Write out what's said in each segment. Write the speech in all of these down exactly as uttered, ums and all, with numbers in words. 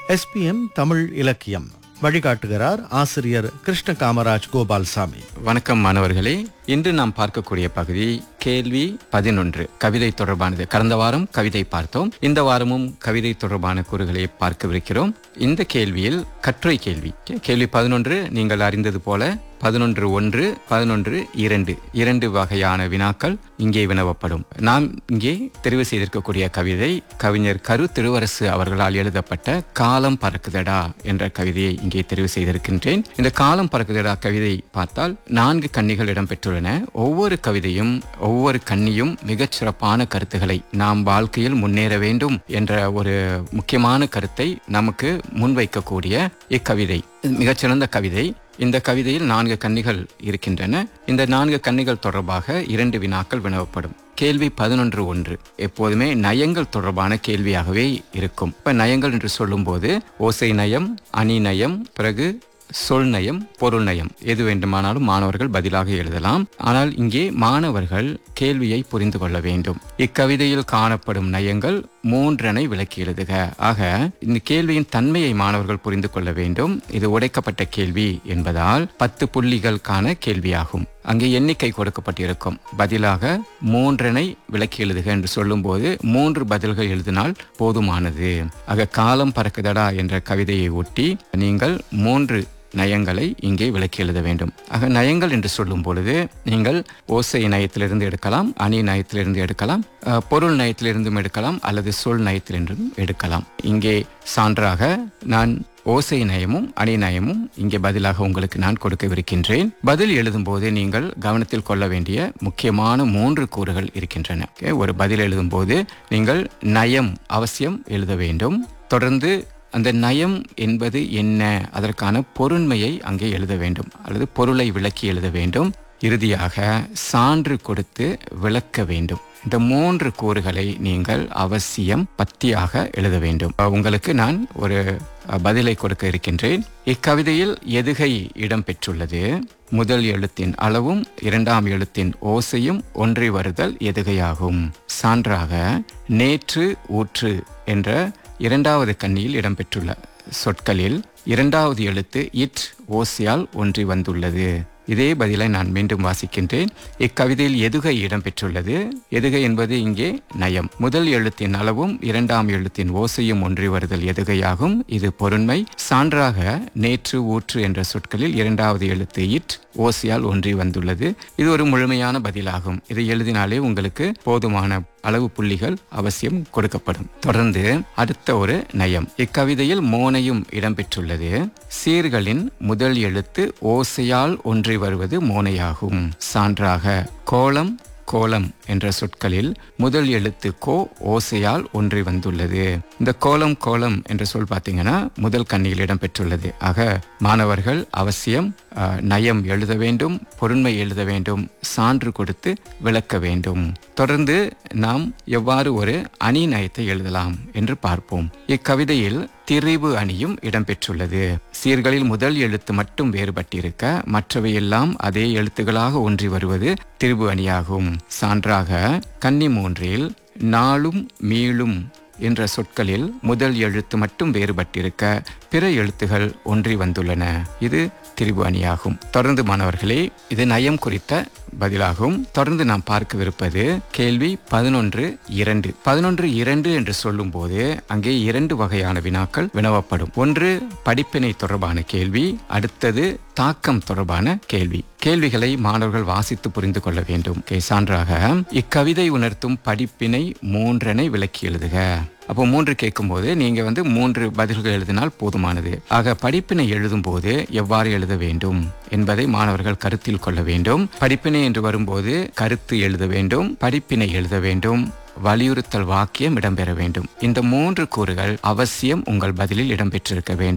SPM Tamil இலக்கியம் வழிகாட்டுகிறார் ஆசிரியர் கிருஷ்ண காமராஜ் கோபால்சாமி. வணக்கம் மாணவர்களே. இன்று நாம் பார்க்கக்கூடிய பகுதி கேள்வி பதினொன்று, கவிதை தொடர்பானது. கடந்த வாரம் கவிதை பார்த்தோம். இந்த வாரமும் கவிதை தொடர்பான கூறுகளை பார்க்கவிருக்கிறோம். இந்த கேள்வியில் கட்டுரை கேள்வி. கேள்வி பதினொன்று நீங்கள் அறிந்தது போல பதினொன்று ஒன்று, பதினொன்று இரண்டு இரண்டு வகையான வினாக்கள் இங்கே வினவப்படும். நாம் இங்கே தெரிவு செய்திருக்கக்கூடிய கவிதை கவிஞர் கரு திருவரசு அவர்களால் எழுதப்பட்ட காலம் பறக்குதடா என்ற கவிதையை இங்கே தெரிவு செய்திருக்கின்றேன். இந்த காலம் பறக்குதடா கவிதை பார்த்தால் நான்கு கன்னிகள் இடம்பெற்றுள்ளன. ஒவ்வொரு கவிதையும் ஒவ்வொரு கன்னியும் மிகச் சிறப்பான கருத்துக்களை, நாம் வாழ்க்கையில் முன்னேற வேண்டும் என்ற ஒரு முக்கியமான கருத்தை நமக்கு முன்வைக்கக்கூடிய இக்கவிதை மிகச்சிறந்த கவிதை. இந்த கவிதையில் நான்கு கன்னிகள் இருக்கின்றன. இந்த நான்கு கன்னிகள் தொடர்பாக இரண்டு வினாக்கள் வினவப்படும். கேள்வி பதினொன்று ஒன்று எப்போதுமே நயங்கள் தொடர்பான கேள்வியாகவே இருக்கும். இப்ப நயங்கள் என்று சொல்லும் போது ஓசை நயம், அணி நயம், பிறகு சொல் நயம், பொருள் நயம், எது வேண்டுமானாலும் மாணவர்கள் பதிலாக எழுதலாம். ஆனால் இங்கே மாணவர்கள் கேள்வியை புரிந்து கொள்ள வேண்டும். இக்கவிதையில் காணப்படும் நயங்கள் மூன்றனை விளக்கி எழுதுக. ஆக இந்த கேள்வியின் தன்மையை மாணவர்கள் புரிந்து கொள்ள வேண்டும். இது உடைக்கப்பட்ட கேள்வி என்பதால் பத்து புள்ளிகளுக்கான கேள்வியாகும். அங்கே எண்ணிக்கை கொடுக்கப்பட்டிருக்கும். பதிலாக மூன்றனை விளக்கி எழுதுக என்று சொல்லும் போது மூன்று பதில்கள் எழுதினால் போதுமானது. ஆக காலம் பறக்குதடா என்ற கவிதையை ஒட்டி நீங்கள் மூன்று நயங்களை இங்கே விளக்கி எழுத வேண்டும். ஆக நயங்கள் என்று சொல்லும் பொழுது நீங்கள் ஓசை நயத்திலிருந்து எடுக்கலாம், அணி நயத்திலிருந்து எடுக்கலாம், பொருள் நயத்திலிருந்தும் எடுக்கலாம், அல்லது சொல் நயத்திலிருந்தும் எடுக்கலாம். இங்கே சான்றாக நான் ஓசை நயமும் அணி நயமும் இங்கே பதிலாக உங்களுக்கு நான் கொடுக்கவிருக்கின்றேன். பதில் எழுதும் போது நீங்கள் கவனத்தில் கொள்ள வேண்டிய முக்கியமான மூன்று கூறுகள் இருக்கின்றன. ஒரு பதில் எழுதும் போது நீங்கள் நயம் அவசியம் எழுத வேண்டும். தொடர்ந்து அந்த நயம் என்பது என்ன, அதற்கான பொருண்மையை அங்கே எழுத வேண்டும், அல்லது பொருளை விளக்கி எழுத வேண்டும். இறுதியாக சான்று கொடுத்து விளக்க வேண்டும். இந்த மூன்று கூறுகளை நீங்கள் அவசியம் பத்தியாக எழுத வேண்டும். உங்களுக்கு நான் ஒரு பதிலை கொடுக்க இருக்கின்றேன். இக்கவிதையில் எதுகை இடம்பெற்றுள்ளது. முதல் எழுத்தின் அளவும் இரண்டாம் எழுத்தின் ஓசையும் ஒன்றி வருதல் எதுகையாகும். சான்றாக நேற்று ஊற்று என்ற இரண்டாவது கன்னியில் இடம்பெற்றுள்ள சொற்களில் இரண்டாவது எழுத்து இட் ஓசையால் ஒன்றி வந்துள்ளது. இதே பதிலை நான் மீண்டும் வாசிக்கின்றேன். இக்கவிதையில் எதுகை இடம்பெற்றுள்ளது. எதுகை என்பது இங்கே நயம். முதல் எழுத்தின் அளவும் இரண்டாம் எழுத்தின் ஓசையும் ஒன்றி வருதல் எதுகையாகும். இது பொருண்மை. சான்றாக நேற்று ஊற்று என்ற சொற்களில் இரண்டாவது எழுத்து இட் ஓசையால் ஒன்றி வந்துள்ளது. இது ஒரு முழுமையான பதிலாகும். இதை எழுதினாலே உங்களுக்கு போதுமான அளவு புள்ளிகள் அவசியம் கொடுக்கப்படும். தொடர்ந்து அடுத்த ஒரு நயம். இக்கவிதையில் மோனையும் இடம்பெற்றுள்ளது. சீர்களின் முதல் எழுத்து ஓசையால் ஒன்றி வருவது மோனையாகும். சான்றாக கோலம் கோலம் என்ற சொற்களில் முதல் எழுத்து கோ ஓசையால் ஒன்றி வந்துள்ளது. இந்த கோலம் கோலம் என்ற சொல் பார்த்தீங்கன்னா முதல் கன்னியில் இடம்பெற்றுள்ளது. ஆக மாணவர்கள் அவசியம் நயம் எழுத வேண்டும், பொருண்மை எழுத வேண்டும், சான்று கொடுத்து விளக்க வேண்டும். தொடர்ந்து நாம் எவ்வாறு ஒரு அணி நயத்தை எழுதலாம் என்று பார்ப்போம். இக்கவிதையில் திரிபு அணியும் இடம்பெற்றுள்ளது. சீர்களில் முதல் எழுத்து மட்டும் வேறுபட்டிருக்க மற்றவையெல்லாம் அதே எழுத்துகளாக ஒன்றி வருவது திரிபு அணியாகும். சான்றாக கன்னி மூன்றில் நாளும் மீளும் என்ற சொற்களில் முதல் எழுத்து மட்டும் வேறுபட்டிருக்க பிற எழுத்துகள் ஒன்றி வந்துள்ளன. இது திரிபு அணியாகும். தொடர்ந்து மாணவர்களே, இது நயம் குறித்த பதிலாகும். தொடர்ந்து நாம் பார்க்கவிருப்பது கேள்வி பதினொன்று இரண்டு. பதினொன்று இரண்டு என்று சொல்லும் போது அங்கே இரண்டு வகையான வினாக்கள் வினவப்படும். ஒன்று படிப்பினை தொடர்பான கேள்வி, அடுத்தது தாக்கம் தொடர்பான கேள்வி. கேள்விகளை மாணவர்கள் வாசித்து புரிந்து கொள்ள வேண்டும். சான்றாக இக்கவிதை உணர்த்தும் படிப்பினை மூன்றனை விளக்கி எழுதுக. அப்போ மூன்று கேட்கும் போது நீங்க வந்து மூன்று பதில்கள் எழுதினால் போதுமானது. ஆக படிப்பினை எழுதும் போது எவ்வாறு எழுத வேண்டும் என்பதை மாணவர்கள் கருத்தில் கொள்ள வேண்டும். படிப்பினை என்று வரும்போது கருத்து எழுத வேண்டும், படிப்பினை எழுத வேண்டும், வலியுறுத்தல் வாக்கியம் இடம்பெற வேண்டும். இந்த மூன்று கூறுகள் அவசியம் உங்கள் பதிலில் இடம்பெற்றிருக்க வேண்டும்.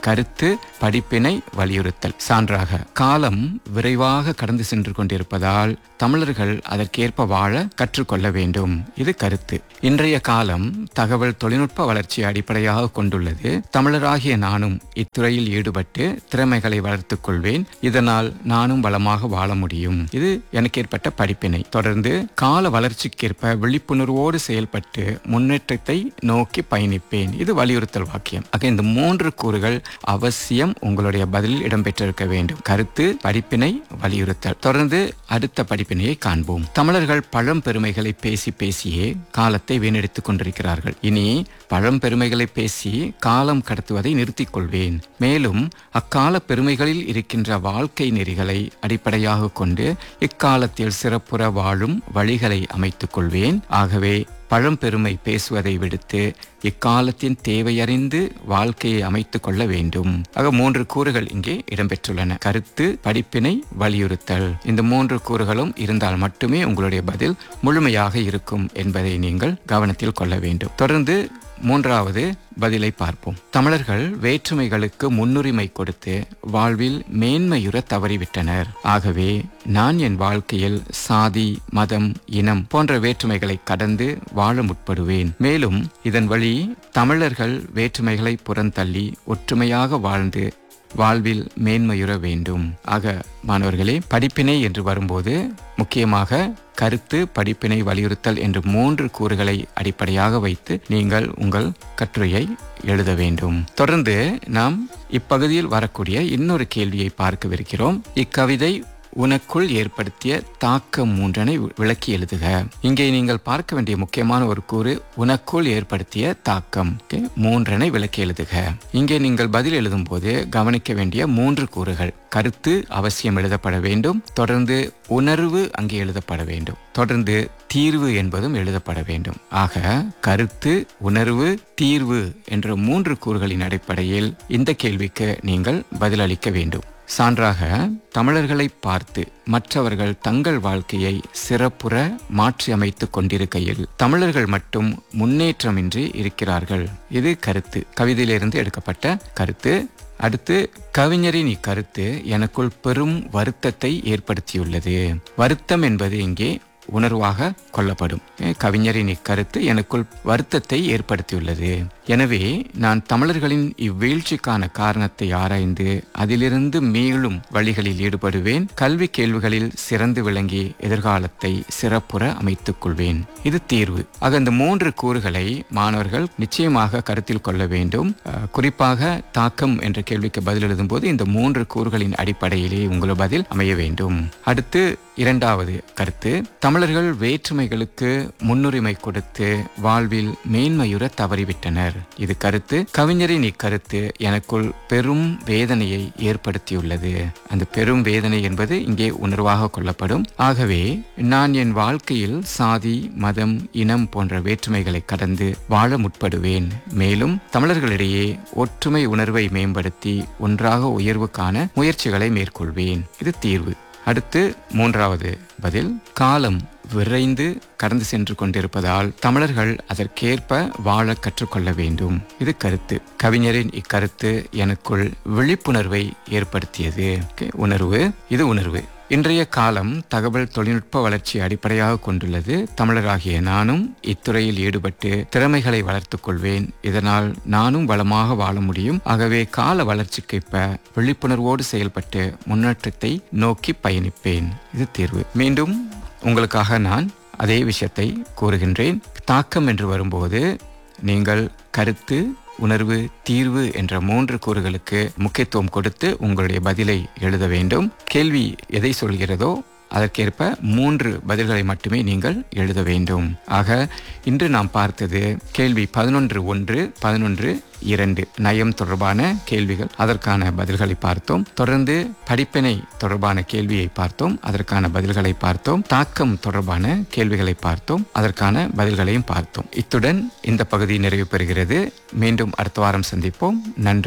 கருத்து படிப்பினை வலியுறுத்தல். சான்றாக, காலம் விரைவாக கடந்து சென்று கொண்டிருப்பதால் தமிழர்கள் அதற்கேற்ப வாழ கற்றுக்கொள்ள வேண்டும். இது கருத்து. இன்றைய காலம் தகவல் தொழில்நுட்ப வளர்ச்சியை அடிப்படையாக கொண்டுள்ளது. தமிழராகிய நானும் இத்துறையில் ஈடுபட்டு திறமைகளை வளர்த்துக் கொள்வேன். இதனால் நானும் வளமாக வாழ முடியும். இது எனக்கு ஏற்பட்ட படிப்பினை. தொடர்ந்து கால வளர்ச்சிக்கேற்ப விழிப்புணர்வோடு செயல்பட்டு முன்னேற்றத்தை நோக்கி பயணிப்பேன். இது வலியுறுத்தல் வாக்கியம். ஆக இந்த மூன்று கூறுகள் அவசியம் உங்களுடைய பதிலில் இடம்பெற்றிருக்க வேண்டும். கருத்து, படிப்பினை, வலியுறுத்தல். தொடர்ந்து அடுத்த படிப்பினையை காண்போம். தமிழர்கள் பழம்பெருமைகளை பேசி பேசியே காலத்தை வீணடித்துக் கொண்டிருக்கிறார்கள். இனி பழம்பெருமைகளை பேசி காலம் கடத்துவதை நிறுத்திக் கொள்வேன். மேலும் அக்கால பெருமைகளில் இருக்கின்ற வாழ்க்கை நெறிகளை அடிப்படையாக கொண்டு இக்காலத்தில் சிறப்புற வாழும் வழிகளை அமைத்துக் கொள்வேன். ஆகவே பழம்பெருமை பேசுவதை விடுத்து இக்காலத்தின் தேவையறிந்து வாழ்க்கையை அமைத்துக் கொள்ள வேண்டும். ஆக மூன்று கூறுகள் இங்கே இடம்பெற்றுள்ளன. கருத்து, படிப்பினை, வலியுறுத்தல். இந்த மூன்று கூறுகளும் இருந்தால் மட்டுமே உங்களுடைய பதில் முழுமையாக இருக்கும் என்பதை நீங்கள் கவனத்தில் கொள்ள வேண்டும். தொடர்ந்து மூன்றாவது பதிலை பார்ப்போம். தமிழர்கள் வேற்றுமைகளுக்கு முன்னுரிமை கொடுத்து வாழ்வில் மேன்மையுற தவறிவிட்டனர். ஆகவே நான் என் வாழ்க்கையில் சாதி, மதம், இனம் போன்ற வேற்றுமைகளை கடந்து வாழ முற்படுவேன். மேலும் இதன் வழி தமிழர்கள் வேற்றுமைகளை புறந்தள்ளி ஒற்றுமையாக வாழ்ந்து வாழ்வில் மேன்மையுற வேண்டும். ஆக மாணவர்களே, படிப்பினை என்று வரும்போது முக்கியமாக கருத்து, படிப்பினை, வலியுறுத்தல் என்று மூன்று கூறுகளை அடிப்படையாக வைத்து நீங்கள் உங்கள் கட்டுரையை எழுத வேண்டும். தொடர்ந்து நாம் இப்பகுதியில் வரக்கூடிய இன்னொரு கேள்வியை பார்க்கவிருக்கிறோம். இக்கவிதை உனக்குள் ஏற்படுத்திய தாக்கம் மூன்றனை விளக்கி எழுதுக. இங்கே நீங்கள் பார்க்க வேண்டிய முக்கியமான ஒரு கூறு உனக்குள் ஏற்படுத்திய தாக்கம். மூன்றனை விளக்கி எழுதுக. இங்கே நீங்கள் பதில் எழுதும் போது கவனிக்க வேண்டிய மூன்று கூறுகள். கருத்து அவசியம் எழுதப்பட வேண்டும். தொடர்ந்து உணர்வு அங்கே எழுதப்பட வேண்டும். தொடர்ந்து தீர்வு என்பதும் எழுதப்பட வேண்டும். ஆக கருத்து, உணர்வு, தீர்வு என்ற மூன்று கூறுகளின் அடிப்படையில் இந்த கேள்விக்கு நீங்கள் பதிலளிக்க வேண்டும். சான்றாக, தமிழர்களை பார்த்து மற்றவர்கள் தங்கள் வாழ்க்கையை சிறப்புற மாற்றி அமைத்துக் கொண்டிருக்கையில் தமிழர்கள் மட்டும் முன்னேற்றமின்றி இருக்கிறார்கள். இது கருத்து. கவிதையிலிருந்து எடுக்கப்பட்ட கருத்து. அடுத்து, கவிஞரின் இக்கருத்து எனக்குள் பெரும் வருத்தத்தை ஏற்படுத்தியுள்ளது. வருத்தம் என்பது இங்கே உணர்வாக கொள்ளப்படும். கவிஞரின் இக்கருத்து எனக்குள் வருத்தத்தை ஏற்படுத்தியுள்ளது. எனவே நான் தமிழர்களின் இவ்வீழ்ச்சிக்கான காரணத்தை ஆராய்ந்து அதிலிருந்து மீளும் வழிகளில் ஈடுபடுவேன். கல்வி கேள்விகளில் சிறந்து விளங்கி எதிர்காலத்தை சிறப்புற அமைத்துக் கொள்வேன். இது தீர்வு. ஆக இந்த மூன்று கூறுகளை மாணவர்கள் நிச்சயமாக கருத்தில் கொள்ள வேண்டும். குறிப்பாக தாக்கம் என்ற கேள்விக்கு பதில் எழுதும் போது இந்த மூன்று கூறுகளின் அடிப்படையிலே உங்கள் பதில் அமைய வேண்டும். அடுத்து இரண்டாவது கருத்து, தமிழர்கள் வேற்றுமைகளுக்கு முன்னுரிமை கொடுத்து வாழ்வில் மேன்மையுற தவறிவிட்டனர். இது கருத்து. கவிஞரின் இக்கருத்து எனக்குள் பெரும் வேதனையை ஏற்படுத்தியுள்ளது. அந்த பெரும் வேதனை என்பது இங்கே உணர்வாக கொள்ளப்படும். ஆகவே நான் என் வாழ்க்கையில் சாதி, மதம், இனம் போன்ற வேற்றுமைகளை கடந்து வாழ முற்படுவேன். மேலும் தமிழர்களிடையே ஒற்றுமை உணர்வை மேம்படுத்தி ஒன்றாக உயர்வுக்கான முயற்சிகளை மேற்கொள்வேன். இது தீர்வு. அடுத்து மூன்றாவது பதில், காலம் விரைந்து கடந்து சென்று கொண்டிருப்பதால் தமிழர்கள் அதற்கேற்ப வாழ கற்றுக்கொள்ள வேண்டும். இது கருத்து. கவிஞரின் இக்கருத்து எனக்குள் விழிப்புணர்வை ஏற்படுத்தியது. உணர்வு. இது உணர்வு. இன்றைய காலம் தகவல் தொழில்நுட்ப வளர்ச்சி அடிப்படையாக கொண்டுள்ளது. தமிழராகிய நானும் இத்துறையில் ஈடுபட்டு திறமைகளை வளர்த்துக் கொள்வேன். இதனால் நானும் வளமாக வாழ முடியும். ஆகவே கால வளர்ச்சிக்கேற்ப விழிப்புணர்வோடு செயல்பட்டு முன்னேற்றத்தை நோக்கி பயணிப்பேன். இது தீர்வு. மீண்டும் உங்களுக்காக நான் அதே விஷயத்தை கூறுகின்றேன். தாக்கம் என்று வரும்போது நீங்கள் கருத்து, உணர்வு, தீர்வு என்ற மூன்று கூறுகளுக்கு முக்கியத்துவம் கொடுத்து உங்களுடைய பதிலை எழுத வேண்டும். கேள்வி எதை சொல்கிறதோ அதற்கேற்ப மூன்று பதில்களை மட்டுமே நீங்கள் எழுத வேண்டும். ஆக இன்று நாம் பார்த்தது கேள்வி பதினொன்று ஒன்று, பதினொன்று இரண்டு நயம் தொடர்பான கேள்விகள். அதற்கான பதில்களை பார்த்தோம். தொடர்ந்து படிப்பினை தொடர்பான கேள்வியை பார்த்தோம். அதற்கான பதில்களை பார்த்தோம். தாக்கம் தொடர்பான கேள்விகளை பார்த்தோம். அதற்கான பதில்களையும் பார்த்தோம். இத்துடன் இந்த பகுதி நிறைவு பெறுகிறது. மீண்டும் அடுத்த வாரம் சந்திப்போம். நன்றி.